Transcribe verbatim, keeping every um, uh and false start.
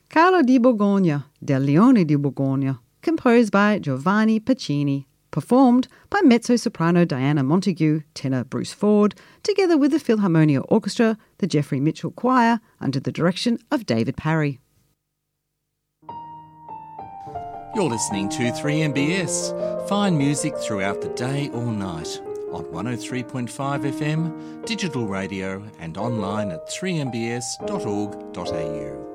Carlo di Borgogna, del Leone di Borgogna, composed by Giovanni Pacini, performed by mezzo-soprano Diana Montague, tenor Bruce Ford, together with the Philharmonia Orchestra, the Jeffrey Mitchell Choir, under the direction of David Parry. You're listening to three M B S. Fine music throughout the day or night on one oh three point five F M, digital radio and online at three m b s dot org dot a u.